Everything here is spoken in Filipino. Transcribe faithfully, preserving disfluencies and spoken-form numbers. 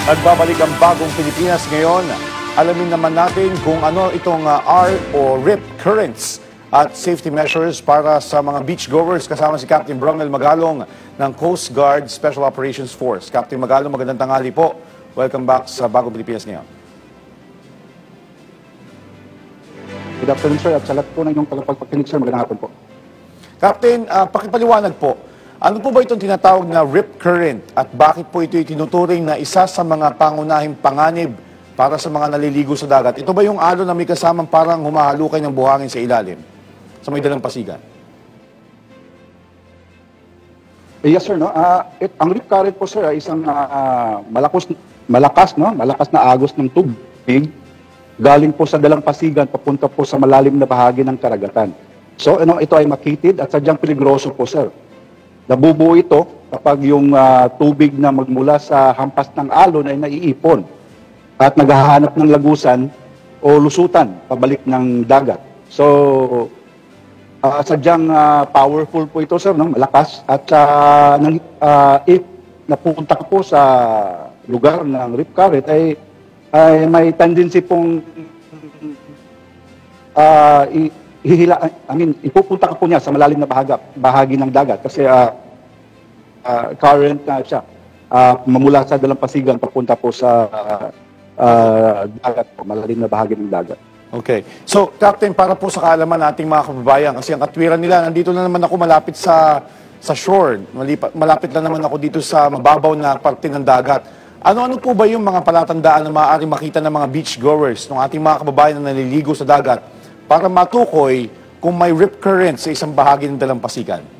Nagbabalik ang bagong Pilipinas ngayon. Alamin naman natin kung ano itong uh, R o R I P currents at safety measures para sa mga beachgoers. Kasama si Captain Bromel Magalong ng Coast Guard Special Operations Force. Captain Magalong, magandang tanghali po. Welcome back sa bagong Pilipinas ngayon. Good afternoon, sir. At sa lahat po ng inyong tagapagpakinig, sir, magandang hapon po. Captain, uh, pakipaliwanag po. Ano po ba itong tinatawag na R I P current at bakit po ito itinuturing na isa sa mga pangunahing panganib para sa mga naliligo sa dagat? Ito ba yung alon na may kasamang parang humahalukay ng buhangin sa ilalim sa may dalampasigan? Eh, yes, sir. No? Uh, it, ang R I P current po, sir, ay isang uh, malakas, malakas, no? malakas na agos ng tubig galing po sa dalampasigan papunta po sa malalim na bahagi ng karagatan. So, ano, ito ay makitid at sadyang peligroso po, sir. Nabubuo ito kapag yung uh, tubig na magmula sa hampas ng alon ay naiipon at naghahanap ng lagusan o lusutan pabalik ng dagat. So, uh, sadyang uh, powerful po ito, sir, no? Malakas. At uh, nang, uh, if napunta ka po sa lugar ng R I P current, ay, ay may tendency pong uh, i- hihila, I mean, ipupunta ka po niya sa malalim na bahagi, bahagi ng dagat kasi uh, uh, current na siya. Uh, mamula sa dalampasigan papunta po sa uh, uh, dagat po, malalim na bahagi ng dagat. Okay. So, Captain, para po sa kaalaman nating mga kababayan, kasi ang katwiran nila, nandito na naman ako malapit sa sa shore. Malipa, malapit lang naman ako dito sa mababaw na parte ng dagat. Ano-ano po ba yung mga palatandaan na maaaring makita ng mga beachgoers, ng ating mga kababayan na naliligo sa dagat, para matukoy kung may R I P current sa isang bahagi ng dalampasigan?